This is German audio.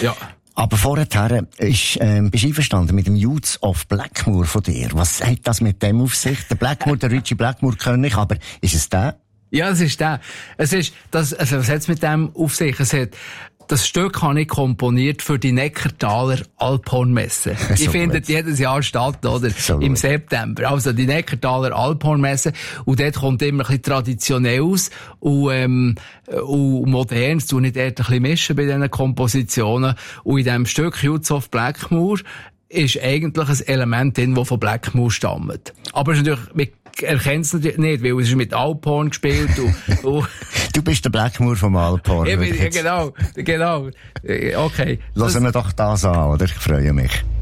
Ja. Aber vorher bist du einverstanden mit dem Youths of Blackmore von dir. Was hat das mit dem auf sich? Der Blackmore, der Richie Blackmore kenne ich, aber ist es der? Ja, es ist der. Was hat es mit dem auf sich? Das Stück habe ich komponiert für die Neckartaler Alphornmesse. Die findet jedes Jahr statt, oder? So im September. Also die Neckartaler Alphornmesse. Und dort kommt immer ein bisschen traditionell aus. Und modern. Das tue ich dort ein bisschen mischen bei diesen Kompositionen. Und in diesem Stück Youths of Blackmore ist eigentlich ein Element drin, das von Blackmore stammt. Aber es ist natürlich, erkennt es natürlich nicht, weil es ist mit Alphorn gespielt und Du bist der Blackmore vom Alphorn. Ja, genau. Okay. Lassen wir doch das an, oder? Ich freue mich.